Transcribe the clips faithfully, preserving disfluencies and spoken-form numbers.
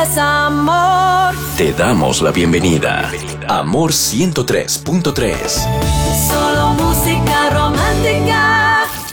Amor. Te damos la bienvenida. Amor ciento tres punto tres. Solo música romántica.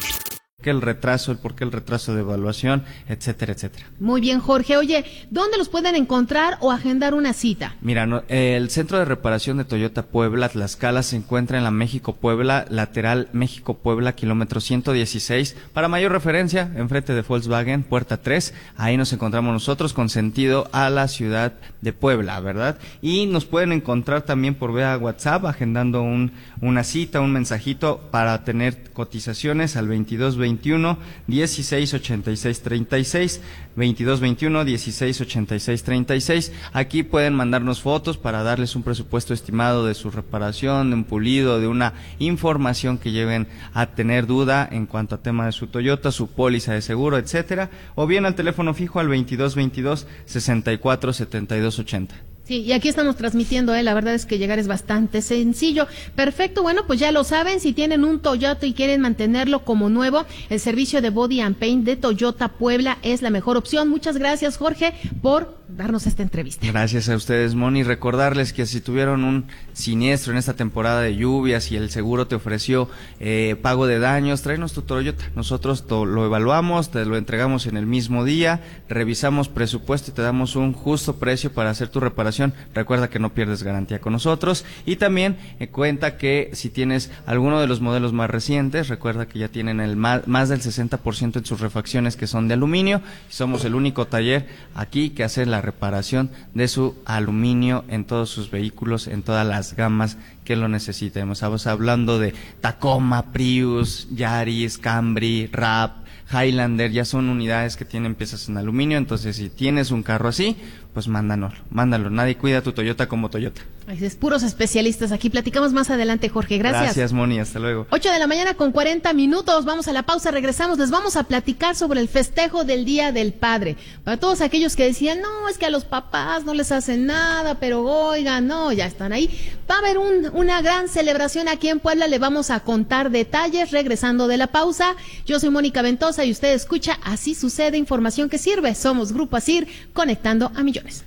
Que el retraso, el por qué el retraso de evaluación, etcétera, etcétera. Muy bien, Jorge. Oye, ¿dónde los pueden encontrar o agendar una cita? Mira, no, eh, el Centro de Reparación de Toyota Puebla, Tlaxcala, se encuentra en la México-Puebla, lateral México-Puebla, kilómetro ciento dieciséis. Para mayor referencia, enfrente de Volkswagen, puerta tres, ahí nos encontramos nosotros con sentido a la ciudad de Puebla, ¿verdad? Y nos pueden encontrar también por vía WhatsApp, agendando un, una cita, un mensajito para tener cotizaciones al veintidós veintiuno, dieciséis ochenta y seis treinta y seis, veintidós veintiuno, dieciséis ochenta y seis treinta y seis. Aquí pueden mandarnos fotos para darles un presupuesto estimado de su reparación, de un pulido, de una información que lleguen a tener duda en cuanto a tema de su Toyota, su póliza de seguro, etcétera, o bien al teléfono fijo al veintidós veintidós, sesenta y cuatro setenta y dos ochenta. Sí, y aquí estamos transmitiendo, ¿eh? La verdad es que llegar es bastante sencillo. Perfecto, bueno, pues ya lo saben, si tienen un Toyota y quieren mantenerlo como nuevo, el servicio de Body and Paint de Toyota Puebla es la mejor opción. Muchas gracias, Jorge, por darnos esta entrevista. Gracias a ustedes, Moni. Recordarles que si tuvieron un siniestro en esta temporada de lluvias y el seguro te ofreció eh, pago de daños, tráenos tu Toyota. Nosotros to, lo evaluamos, te lo entregamos en el mismo día, revisamos presupuesto y te damos un justo precio para hacer tu reparación. Recuerda que no pierdes garantía con nosotros y también eh, cuenta que si tienes alguno de los modelos más recientes, recuerda que ya tienen el más, más del sesenta por ciento en sus refacciones que son de aluminio. Somos el único taller aquí que hace la reparación de su aluminio en todos sus vehículos, en todas las gamas que lo necesiten. Estamos hablando de Tacoma, Prius, Yaris, Camry, Rap, Highlander, ya son unidades que tienen piezas en aluminio, entonces si tienes un carro así, pues mándanos, mándalo, nadie cuida tu Toyota como Toyota. Ay, es puros especialistas aquí, platicamos más adelante, Jorge, gracias. Gracias, Moni, hasta luego. ocho de la mañana con cuarenta minutos, vamos a la pausa, regresamos, les vamos a platicar sobre el festejo del Día del Padre. Para todos aquellos que decían, no, es que a los papás no les hacen nada, pero oigan, no, ya están ahí. Va a haber un, una gran celebración aquí en Puebla, le vamos a contar detalles regresando de la pausa. Yo soy Mónica Ventosa y usted escucha Así Sucede, información que sirve. Somos Grupo Asir, conectando a millones.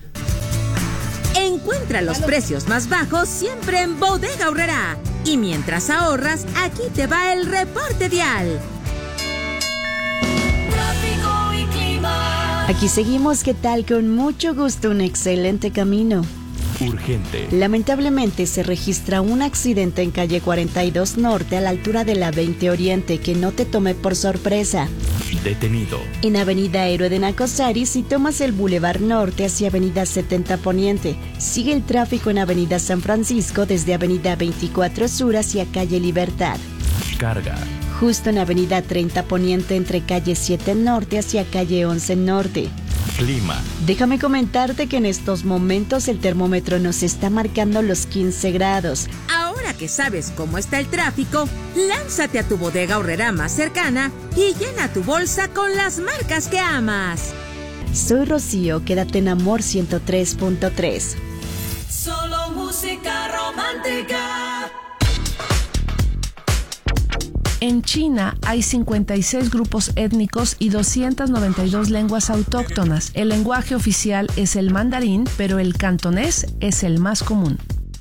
Encuentra los precios más bajos siempre en Bodega Aurrerá. Y mientras ahorras, aquí te va el reporte vial. Tráfico y clima. Aquí seguimos, ¿qué tal? Con mucho gusto, un excelente camino. Urgente. Lamentablemente se registra un accidente en calle cuarenta y dos Norte a la altura de la veinte Oriente, que no te tome por sorpresa. Detenido. En avenida Héroe de Nacosari, si tomas el Boulevard Norte hacia avenida setenta Poniente, sigue el tráfico en avenida San Francisco desde avenida veinticuatro Sur hacia calle Libertad. Carga. Justo en avenida treinta Poniente entre calle siete Norte hacia calle once Norte. Clima. Déjame comentarte que en estos momentos el termómetro nos está marcando los quince grados. Ahora que sabes cómo está el tráfico, lánzate a tu Bodega Aurrerá más cercana y llena tu bolsa con las marcas que amas. Soy Rocío, quédate en Amor ciento tres punto tres. Solo música romántica. En China hay cincuenta y seis grupos étnicos y doscientas noventa y dos lenguas autóctonas. El lenguaje oficial es el mandarín, pero el cantonés es el más común.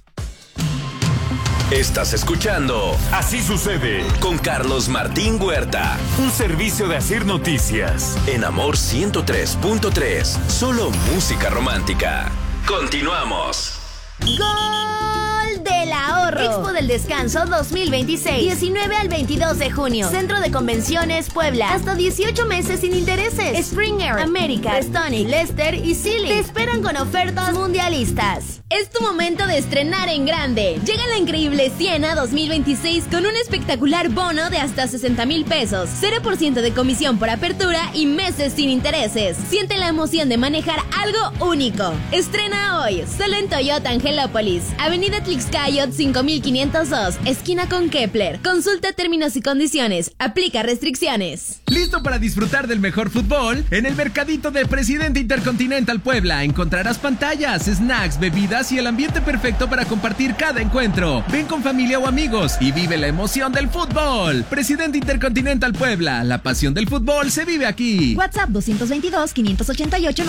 Estás escuchando Así Sucede con Carlos Martín Huerta un servicio de Asir Noticias. en Amor ciento tres punto tres. Solo música romántica. Continuamos. ¡Gol del ahorro! Expo del Descanso dos mil veintiséis, diecinueve al veintidós de junio. Centro de Convenciones Puebla. Hasta dieciocho meses sin intereses. Springer, América, Stonic, Lester y Silly te esperan con ofertas mundialistas. Es tu momento de estrenar en grande. Llega la increíble Siena dos mil veintiséis con un espectacular bono de hasta sesenta mil pesos, cero por ciento de comisión por apertura y meses sin intereses. Siente la emoción de manejar algo único. Estrena hoy, solo en Toyota Angelópolis, Avenida Tlixcayot cinco mil quinientos dos, esquina con Kepler. Consulta términos y condiciones. Aplica restricciones. ¿Listo para disfrutar del mejor fútbol? En el mercadito de Presidente Intercontinental Puebla encontrarás pantallas, snacks, bebidas y el ambiente perfecto para compartir cada encuentro. Ven con familia o amigos y vive la emoción del fútbol. Presidente Intercontinental Puebla, la pasión del fútbol se vive aquí. WhatsApp dos dos dos, cinco ocho ocho